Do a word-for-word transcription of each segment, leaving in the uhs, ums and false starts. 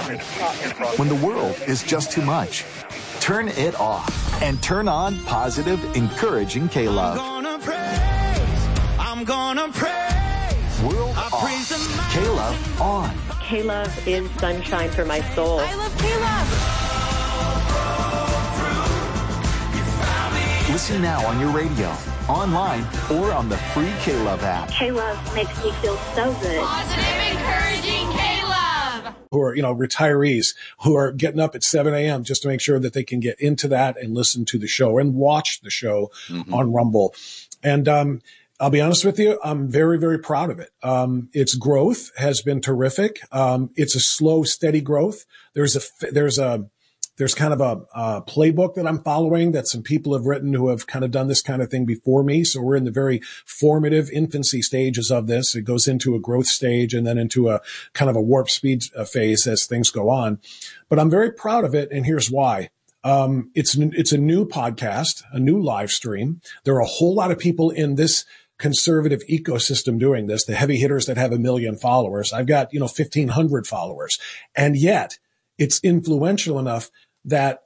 When the world is just too much, turn it off and turn on positive, encouraging K-Love. I'm gonna praise, I'm gonna praise. World I off, K-Love on. K-Love is sunshine for my soul. I love K-Love. Listen now on your radio, online, or on the free K-Love app. K-Love makes me feel so good. Positive, encouraging K-Love. Who are, you know, retirees who are getting up at seven a.m. just to make sure that they can get into that and listen to the show and watch the show mm-hmm. on Rumble. And, um, I'll be honest with you. I'm very, very proud of it. Um, its growth has been terrific. Um, it's a slow, steady growth. There's a, there's a, there's kind of a, a playbook that I'm following that some people have written who have kind of done this kind of thing before me. So we're in the very formative infancy stages of this. It goes into a growth stage and then into a kind of a warp speed phase as things go on. But I'm very proud of it. And here's why. Um, it's, it's a new podcast, a new live stream. There are a whole lot of people in this conservative ecosystem doing this, the heavy hitters that have a million followers. I've got, you know, fifteen hundred followers. And yet it's influential enough that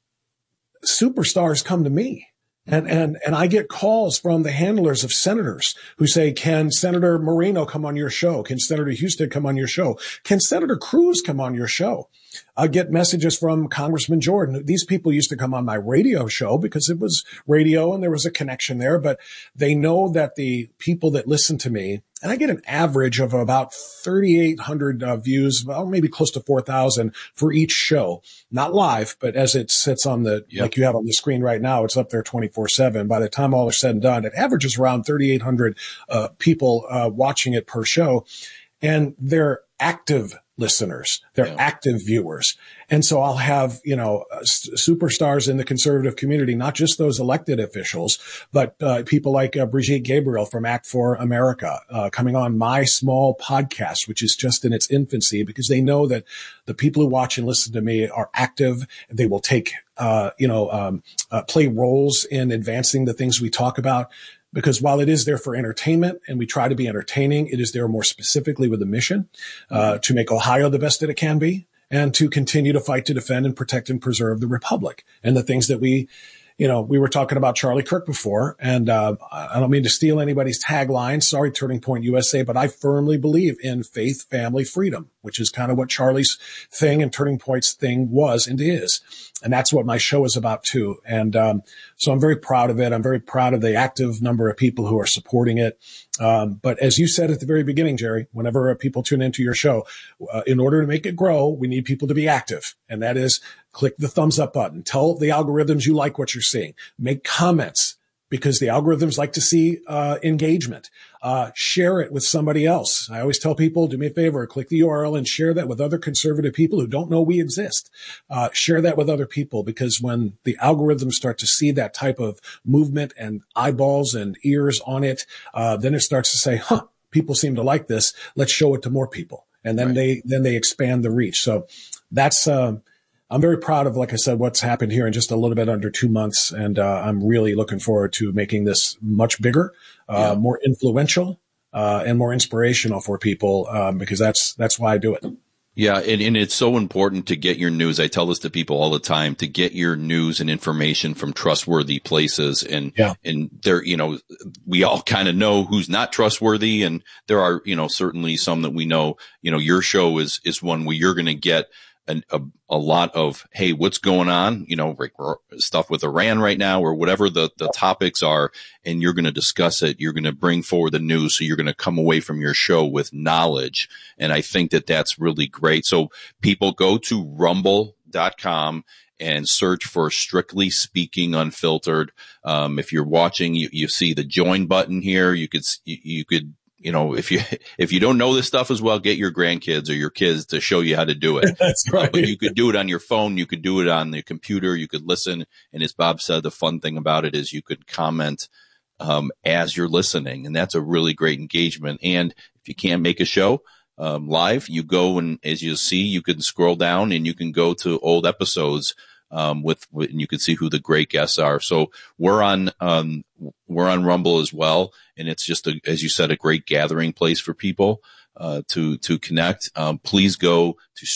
superstars come to me. And, and, and I get calls from the handlers of senators who say, can Senator Moreno come on your show? Can Senator Houston come on your show? Can Senator Cruz come on your show? I get messages from Congressman Jordan. These people used to come on my radio show because it was radio and there was a connection there, but they know that the people that listen to me, and I get an average of about thirty-eight hundred uh, views, well, maybe close to four thousand for each show, not live, but as it sits on the, yep. like you have on the screen right now, it's up there twenty-four seven. By the time all is said and done, it averages around thirty-eight hundred uh, people uh, watching it per show. And they're active listeners. They're yeah. active viewers. And so I'll have, you know, uh, superstars in the conservative community, not just those elected officials, but uh, people like uh, Brigitte Gabriel from Act for America uh, coming on my small podcast, which is just in its infancy, because they know that the people who watch and listen to me are active. They will take, uh, you know, um, uh, play roles in advancing the things we talk about. Because while it is there for entertainment and we try to be entertaining, it is there more specifically with a mission uh, to make Ohio the best that it can be and to continue to fight to defend and protect and preserve the Republic and the things that we, you know, we were talking about Charlie Kirk before, and uh, I don't mean to steal anybody's tagline. Sorry, Turning Point U S A, but I firmly believe in faith, family, freedom, which is kind of what Charlie's thing and Turning Point's thing was and is. And that's what my show is about too. And, um, so I'm very proud of it. I'm very proud of the active number of people who are supporting it. Um, but as you said at the very beginning, Jerry, whenever people tune into your show, uh, in order to make it grow, we need people to be active. And that is click the thumbs up button. Tell the algorithms you like what you're seeing. Make comments, because the algorithms like to see uh engagement. Uh share it with somebody else. I always tell people, do me a favor, click the U R L and share that with other conservative people who don't know we exist. Uh share that with other people, because when the algorithms start to see that type of movement and eyeballs and ears on it, uh then it starts to say, huh, people seem to like this. Let's show it to more people. And then right. they then they expand the reach. So that's uh I'm very proud of, like I said, what's happened here in just a little bit under two months. And uh, I'm really looking forward to making this much bigger, uh, yeah. more influential, uh, and more inspirational for people, um, because that's that's why I do it. Yeah, and, and it's so important to get your news. I tell this to people all the time, to get your news and information from trustworthy places. And, yeah. and there, you know, we all kind of know who's not trustworthy. And there are, you know, certainly some that we know, you know, your show is, is one where you're going to get An, a, a lot of, hey, what's going on? You know, like stuff with Iran right now, or whatever the, the topics are, and you're going to discuss it. You're going to bring forward the news. So you're going to come away from your show with knowledge. And I think that that's really great. So people go to rumble dot com and search for Strictly Speaking Unfiltered. Um, if you're watching, you, you see the join button here. You could, you, you could, You know, if you, if you don't know this stuff as well, get your grandkids or your kids to show you how to do it. That's right. Uh, but you could do it on your phone. You could do it on the computer. You could listen. And as Bob said, the fun thing about it is you could comment, um, as you're listening. And that's a really great engagement. And if you can't make a show, um, live, you go and as you see, you can scroll down and you can go to old episodes. Um, with, with, and you can see who the great guests are. So we're on, um, we're on Rumble as well. And it's just a, as you said, a great gathering place for people, uh, to, to connect. Um, please go to